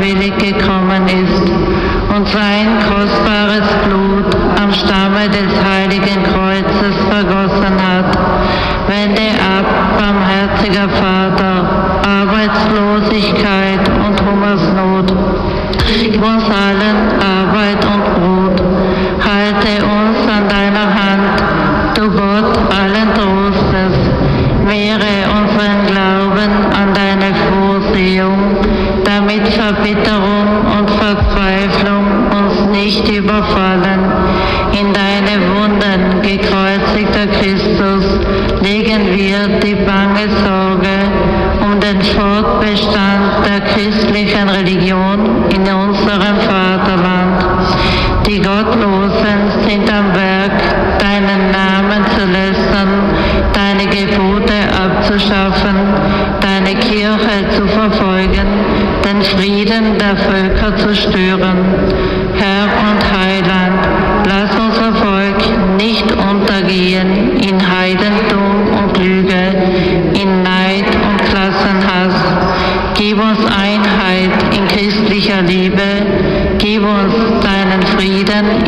freiwillig gekommen ist und sein kostbares Blut am Stamme des heiligen Kreuzes vergossen hat. Wende ab, barmherziger Vater, Arbeitslosigkeit und Hungersnot. Gib uns allen Arbeit und Brot. Halte uns an deiner Hand, du Gott allen Trostes. Mehre unseren Glauben an deine Vorsehung, damit Verbitterung und Verzweiflung uns nicht überfallen. In deine Wunden, gekreuzigter Christus, legen wir die bange Sorge um den Fortbestand der christlichen Religion in unserem Vaterland. Die Gottlosen sind am Werk, deinen Namen zu lästern, deine Gebote abzuschaffen, deine Kirche zu verfolgen, den Frieden der Völker zu stören. Herr und Heiland, lass unser Volk nicht untergehen in Heidentum und Lüge, in Neid und Klassenhass. Gib uns Einheit in christlicher Liebe, gib uns deinen Frieden